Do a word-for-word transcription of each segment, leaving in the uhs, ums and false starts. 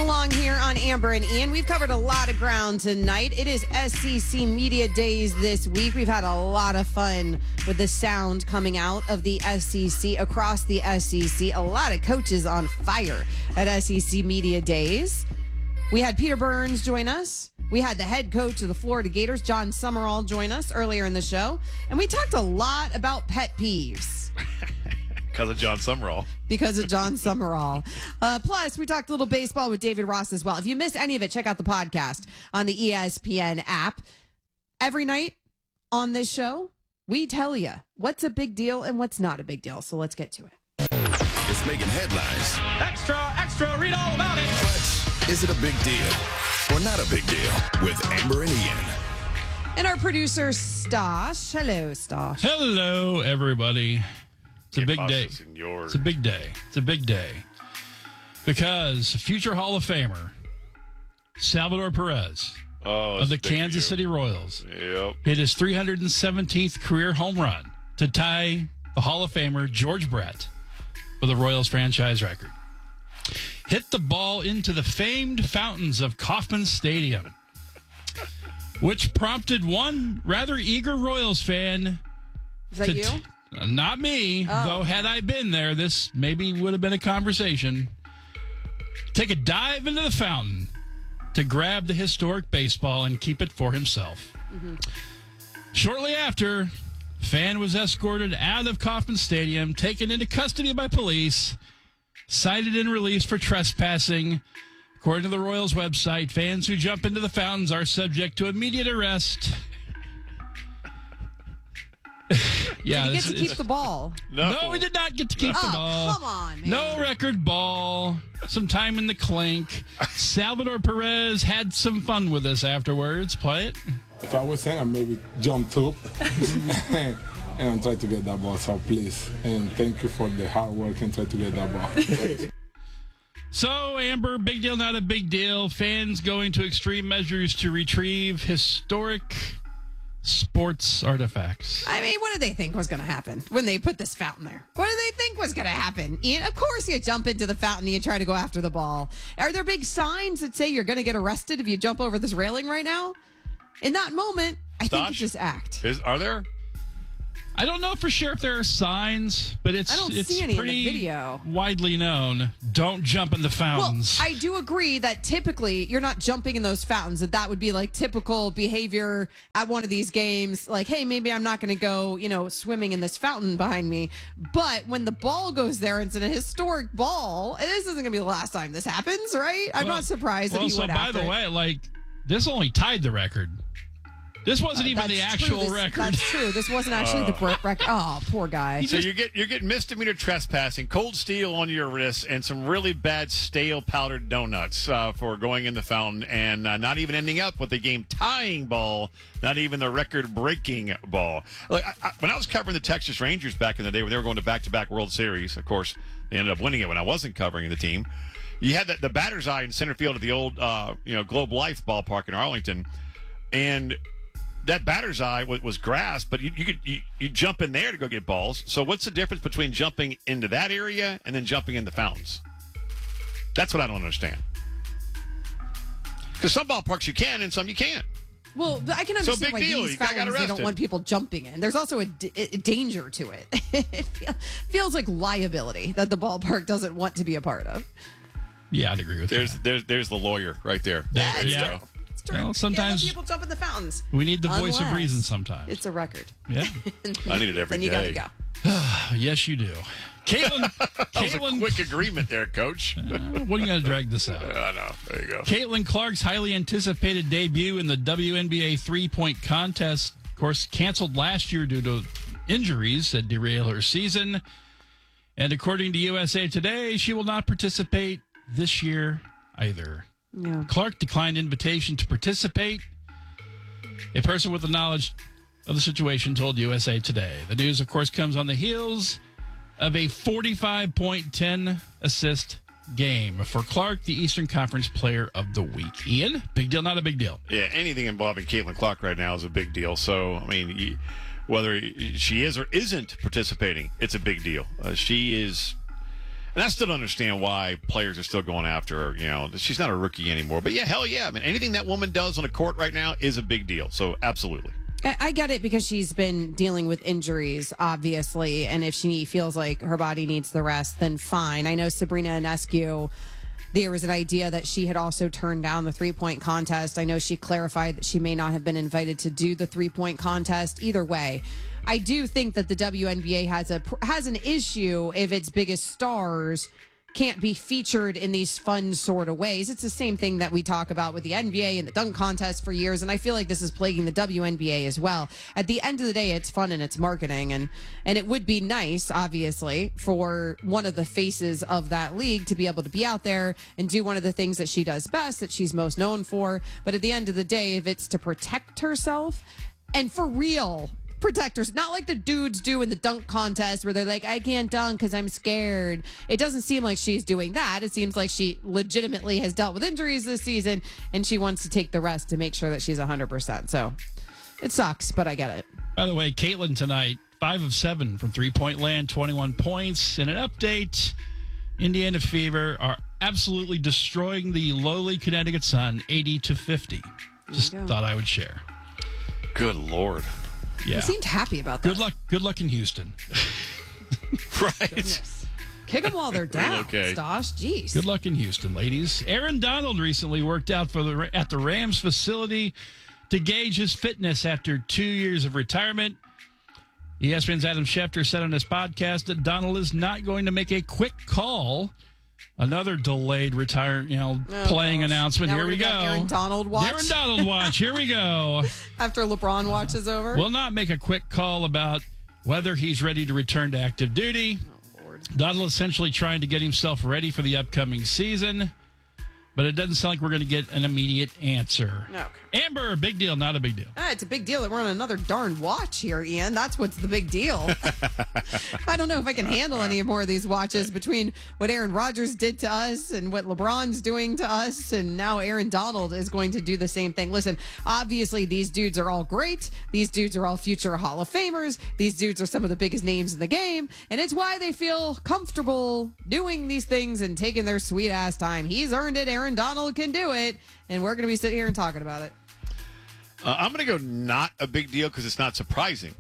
along here on Amber and Ian. We've covered a lot of ground tonight. It is S E C Media Days this week. We've had a lot of fun with the sound coming out of the S E C, across the S E C. A lot of coaches on fire at S E C Media Days. We had Peter Burns join us. We had the head coach of the Florida Gators, John Summerall, join us earlier in the show. And we talked a lot about pet peeves. Because of John Summerall. Because of John Summerall. Uh, plus, we talked a little baseball with David Ross as well. If you missed any of it, check out the podcast on the E S P N app. Every night on this show, we tell you what's a big deal and what's not a big deal. So let's get to it. It's making headlines. Extra, extra, read all about it. But is it a big deal or not a big deal with Amber and Ian? And our producer, Stosh. Hello, Stosh. Hello, everybody. It's a big day. Senor. It's a big day. It's a big day. Because future Hall of Famer, Salvador Perez Oh, of the it's a big Kansas deal. City Royals Yep. hit his three hundred seventeenth career home run to tie the Hall of Famer George Brett for the Royals franchise record. Hit the ball into the famed fountains of Kauffman Stadium, which prompted one rather eager Royals fan. Is that to you? t- Not me, Oh. though had I been there, this maybe would have been a conversation. Take a dive into the fountain to grab the historic baseball and keep it for himself. Mm-hmm. Shortly after, fan was escorted out of Kauffman Stadium, taken into custody by police, cited and released for trespassing. According to the Royals website, fans who jump into the fountains are subject to immediate arrest. Yeah, Did you this get to is- keep the ball? No. no, we did not get to keep Oh, the ball. come on, man. No record ball. Some time in the clink. Salvador Perez had some fun with us afterwards. Play it. If I was saying, I maybe jumped up and, and try to get that ball. So please, and thank you for the hard work and try to get that ball. So, Amber, big deal, not a big deal. Fans going to extreme measures to retrieve historic sports artifacts. I mean, what did they think was going to happen when they put this fountain there? What did they think was going to happen? Ian, of course you jump into the fountain and you try to go after the ball. Are there big signs that say you're going to get arrested if you jump over this railing right now? In that moment, I think it's Stosh? just act. Is, are there? I don't know for sure if there are signs, but it's I don't it's see any in the pretty video. widely known. Don't jump in the Well, fountains. I do agree that typically you're not jumping in those fountains, that that would be like typical behavior at one of these games. Like, hey, maybe I'm not going to go, you know, swimming in this fountain behind me. But when the ball goes there, it's an historic ball. This isn't going to be the last time this happens, right? I'm Well- not surprised well, if he so went by after the it. way, like, this only tied the record. This wasn't even the That's actual true. This- record. That's true. This wasn't actually the br- record. Oh, poor guy. So you get you're getting misdemeanor trespassing, cold steel on your wrists, and some really bad stale powdered donuts uh, for going in the fountain, and uh, not even ending up with the game tying ball, not even the record breaking ball. Like I, I, when I was covering the Texas Rangers back in the day, when they were going to back to back World Series, of course they ended up winning it when I wasn't covering the team. You had the, the batter's eye in center field at the old uh, you know Globe Life ballpark in Arlington, and that batter's eye was, was grass, but you, you could you, you jump in there to go get balls. So what's the difference between jumping into that area and then jumping in the fountains? That's what I don't understand. Because some ballparks you can and some you can't. Well, I can So understand big why deal. these You got- got fountains they don't arrested. want people jumping in. There's also a, d- a danger to it. It feel- feels like liability that the ballpark doesn't want to be a part of. Yeah, I'd agree with There's that. there's there's the lawyer right there. There- There you yeah. go. It's true. Well, sometimes- Yeah, let people jump in the fountains. We need the voice of Unless reason sometimes. It's a record. Yeah. I need it every then you day. gotta Yes, you do. Caitlin, That was a Caitlin, quick agreement there, Coach. uh, what are you going to drag this out? I know. There you go. Caitlin Clark's highly anticipated debut in the W N B A three-point contest, of course, canceled last year due to injuries that derail her season. And according to U S A Today, she will not participate this year either. go. Yeah. Clark declined invitation to participate. A person with the knowledge of the situation told U S A Today. The news, of course, comes on the heels of a forty-five point ten assist game for Clark, the Eastern Conference Player of the Week. Ian, big deal, not a big deal. Yeah, anything involving Caitlin Clark right now is a big deal. So, I mean, you, whether she is or isn't participating, it's a big deal. Uh, she is And I still don't understand why players are still going after her. You know, she's not a rookie anymore. But yeah, hell yeah. I mean, anything that woman does on a court right now is a big deal. So absolutely. I I get it because she's been dealing with injuries, obviously. And if she feels like her body needs the rest, then fine. I know Sabrina Ionescu, there was an idea that she had also turned down the three-point contest. I know she clarified that she may not have been invited to do the three-point contest. Either way, I do think that the W N B A has a has an issue if its biggest stars can't be featured in these fun sort of ways. It's the same thing that we talk about with the N B A and the dunk contest for years, and I feel like this is plaguing the W N B A as well. At the end of the day, it's fun and it's marketing, and and it would be nice, obviously, for one of the faces of that league to be able to be out there and do one of the things that she does best, that she's most known for. But at the end of the day, if it's to protect herself, and for real, protectors, not like the dudes do in the dunk contest where they're like, I can't dunk because I'm scared. It doesn't seem like she's doing that. It seems like she legitimately has dealt with injuries this season and she wants to take the rest to make sure that she's one hundred percent. So it sucks, but I get it. By the way, Caitlin tonight, five of seven from three-point land, twenty-one points. In an update, Indiana Fever are absolutely destroying the lowly Connecticut Sun, eighty to fifty. Just thought I would share. Good Lord. Yeah. You seemed happy about that. Good luck. Good luck in Houston. Right. Goodness. Kick them while they're down, Okay. Stosh. Jeez. Good luck in Houston, ladies. Aaron Donald recently worked out for the at the Rams facility to gauge his fitness after two years of retirement. E S P N's Adam Schefter said on his podcast that Donald is not going to make a quick call. Another delayed retire, you know, Oh, playing gosh. announcement. Now Here we're we go. gonna have Aaron Donald watch. Aaron Donald watch. Here we go. After LeBron watches over. Will not make a quick call about whether he's ready to return to active duty. Donald essentially trying to get himself ready for the upcoming season, but it doesn't sound like we're going to get an immediate answer. Okay. Amber, big deal, not a big deal. Ah, it's a big deal that we're on another darn watch here, Ian. That's what's the big deal. I don't know if I can handle any more of these watches between what Aaron Rodgers did to us and what LeBron's doing to us, and now Aaron Donald is going to do the same thing. Listen, obviously these dudes are all great. These dudes are all future Hall of Famers. These dudes are some of the biggest names in the game, and it's why they feel comfortable doing these things and taking their sweet ass time. He's earned it. Aaron Donald can do it, and we're going to be sitting here and talking about it. Uh, I'm going to go not a big deal because it's not surprising.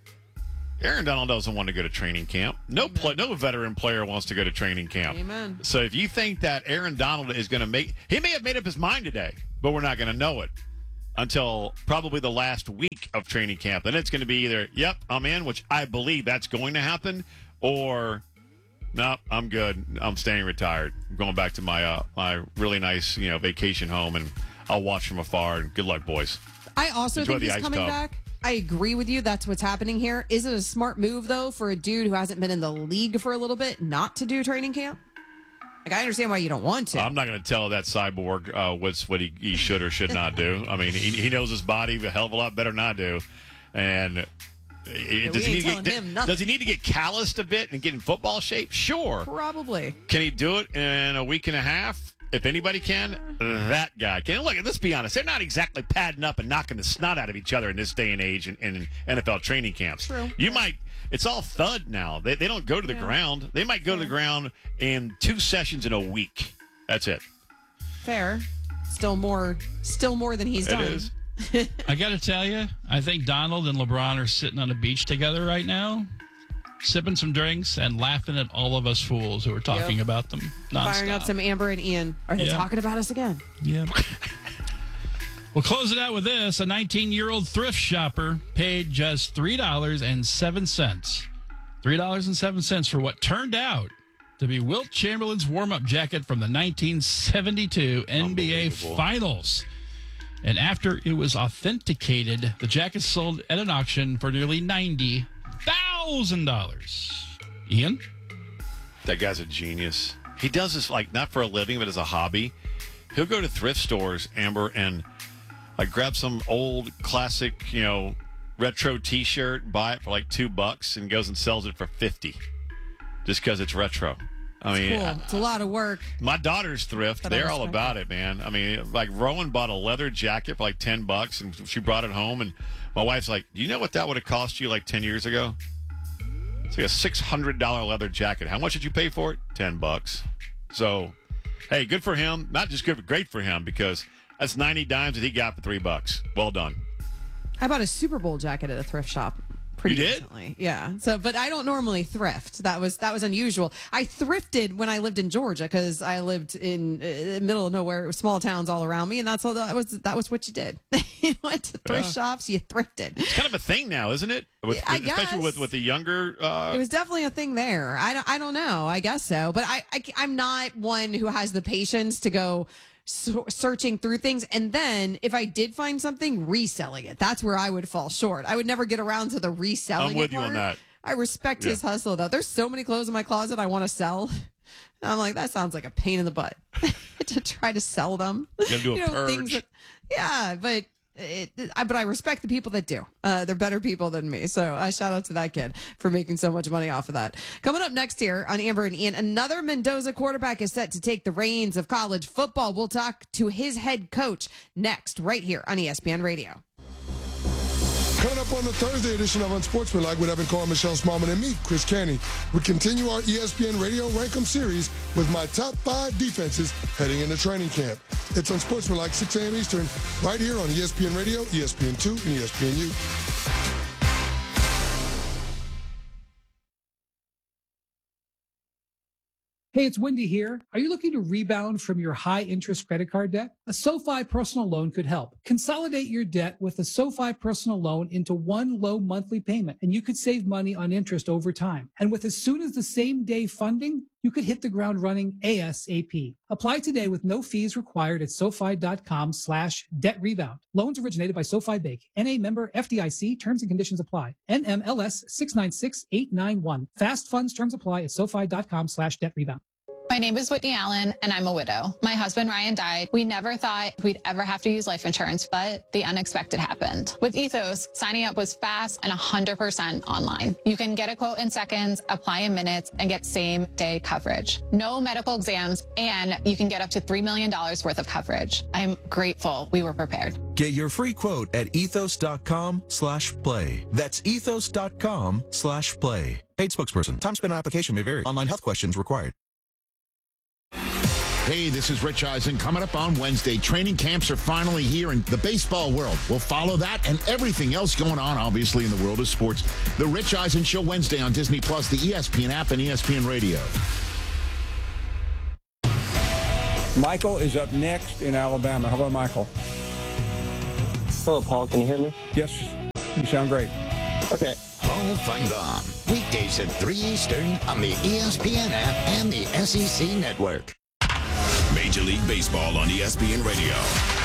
Aaron Donald doesn't want to go to training camp. No play, no veteran player wants to go to training camp. Amen. So if you think that Aaron Donald is going to make, he may have made up his mind today, but we're not going to know it until probably the last week of training camp. And it's going to be either, yep, I'm in, which I believe that's going to happen, or nope, I'm good. I'm staying retired. I'm going back to my uh, my really nice, you know, vacation home, and I'll watch from afar. And good luck, boys. I also Enjoy think the he's ice coming tub. back. I agree with you. That's what's happening here. Is it a smart move, though, for a dude who hasn't been in the league for a little bit not to do training camp? Like, I understand why you don't want to. I'm not going to tell that cyborg uh, what's what he, he should or should not do. I mean, he, he knows his body a hell of a lot better than I do. And uh, we does, he ain't need to telling get, him nothing. does he need to get calloused a bit and get in football shape? Sure. Probably. Can he do it in a week and a half? If anybody can, that guy can. Look, let's be honest. They're not exactly padding up and knocking the snot out of each other in this day and age in, in N F L training camps. True. You might, it's all thud now. They, they don't go to the ground. They might go to the ground in two sessions in a week. That's it. Fair. Still more still more than he's It done. is. I got to tell you, I think Donald and LeBron are sitting on a beach together right now, sipping some drinks and laughing at all of us fools who are talking Yep. about them nonstop. Firing up some Amber and Ian. Are they Yeah. talking about us again? Yeah. We'll close it out with this. A nineteen-year-old thrift shopper paid just three dollars and seven cents. three dollars and seven cents for what turned out to be Wilt Chamberlain's warm-up jacket from the nineteen seventy-two N B A Unbelievable. Finals. And after it was authenticated, the jacket sold at an auction for nearly ninety thousand dollars. Ian? That guy's a genius. He does this, like, not for a living, but as a hobby. He'll go to thrift stores, Amber, and like grab some old classic, you know, retro T-shirt, buy it for like two bucks, and goes and sells it for fifty, just because it's retro. I mean, Cool. It's a lot of work. my daughter's thrift. But I They're all respect about it, man. I mean, like Rowan bought a leather jacket for like ten bucks, and she brought it home, and my wife's like, "Do you know what that would have cost you like ten years ago?" It's like a six hundred dollars leather jacket. How much did you pay for it? ten bucks. So, hey, good for him. Not just good, but great for him because that's ninety dimes that he got for three bucks. Well done. I bought a Super Bowl jacket at a thrift shop. Pretty You did? recently. Yeah. So, but I don't normally thrift. That was that was unusual. I thrifted when I lived in Georgia because I lived in uh, the middle of nowhere, small towns all around me, and that's all. That was that was what you did. You went to thrift Yeah. shops, you thrifted. It's kind of a thing now, isn't it? With, I with- especially guess. with, with the younger. Uh, It was definitely a thing there. I don't, I don't know. I guess so. But I, I, I'm not one who has the patience to go so- searching through things. And then if I did find something, reselling it. That's where I would fall short. I would never get around to the reselling I'm with it you on part. that. I respect Yeah. his hustle, though. There's so many clothes in my closet I want to sell. And I'm like, that sounds like a pain in the butt to try to sell them. Gotta do a You know, things purge. that- yeah, but it, I, but I respect the people that do. Uh, they're better people than me. So I shout out to that kid for making so much money off of that. Coming up next here on Amber and Ian, another Mendoza quarterback is set to take the reins of college football. We'll talk to his head coach next, right here on E S P N Radio. Coming up on the Thursday edition of Unsportsmanlike with Evan Cohen, Michelle Smallman, and me, Chris Canny, we continue our E S P N Radio Rank 'em series with my top five defenses heading into training camp. It's Unsportsmanlike, six a.m. Eastern, right here on E S P N Radio, E S P N two, and E S P N U. Hey, it's Wendy here. Are you looking to rebound from your high-interest credit card debt? A SoFi personal loan could help. Consolidate your debt with a SoFi personal loan into one low monthly payment, and you could save money on interest over time. And with as soon as the same day funding, you could hit the ground running ASAP. Apply today with no fees required at SoFi.com slash debt rebound. Loans originated by SoFi Bank. N A member F D I C. Terms and conditions apply. N M L S six nine six eight nine one. Fast funds terms apply at SoFi.com slash debt rebound. My name is Whitney Allen, and I'm a widow. My husband, Ryan, died. We never thought we'd ever have to use life insurance, but the unexpected happened. With Ethos, signing up was fast and one hundred percent online. You can get a quote in seconds, apply in minutes, and get same-day coverage. No medical exams, and you can get up to three million dollars worth of coverage. I'm grateful we were prepared. Get your free quote at ethos.com slash play. That's ethos.com slash play. Paid spokesperson. Time spent on application may vary. Online health questions required. Hey, this is Rich Eisen. Coming up on Wednesday, training camps are finally here in the baseball world. We'll follow that and everything else going on, obviously, in the world of sports. The Rich Eisen Show Wednesday on Disney Plus, the E S P N app, and E S P N Radio. Michael is up next in Alabama. Hello, Michael. Hello, Paul. Can you hear me? Yes, you sound great. Okay. Paul Feinbaum, weekdays at three Eastern on the E S P N app and the S E C Network. Major League Baseball on E S P N Radio.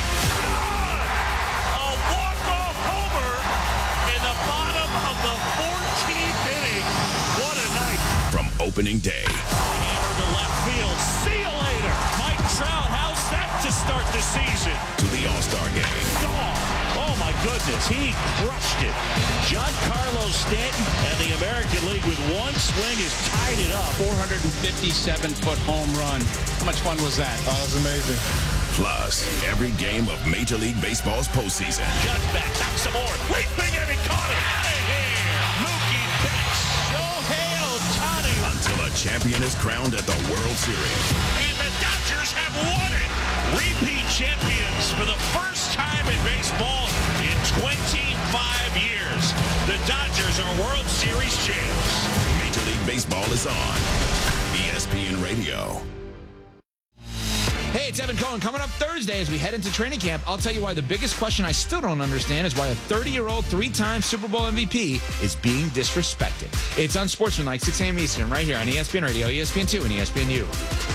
A walk-off homer in the bottom of the fourteenth inning. What a night. From opening day Hammer to left field. See you later. Mike Trout, how's that to start the season? to the All-Star game. Gone. Oh, my goodness. He crushed it. Giancarlo Stanton and the American League with one swing has tied it up. four hundred fifty-seven foot home run. How much fun was that? Oh, that's amazing. Plus, every game of Major League Baseball's postseason. Just back. Back some more. Leaping and he caught it. Out of here. Mookie Betts. Shohei Ohtani. Until a champion is crowned at the World Series. And the Dodgers have won it. Repeat champions for the first time in baseball in twenty-five years. The Dodgers are World Series champs. Major League Baseball is on E S P N Radio. Hey, it's Evan Cohen. Coming up Thursday as we head into training camp, I'll tell you why the biggest question I still don't understand is why a thirty-year-old, three-time Super Bowl M V P is being disrespected. It's Unsportsmanlike, six a.m. Eastern, right here on E S P N Radio, E S P N two, and E S P N U.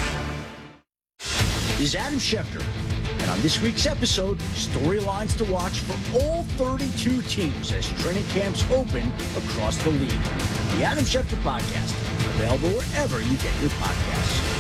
This is Adam Schefter, and on this week's episode, storylines to watch for all thirty-two teams as training camps open across the league. The Adam Schefter Podcast, available wherever you get your podcasts.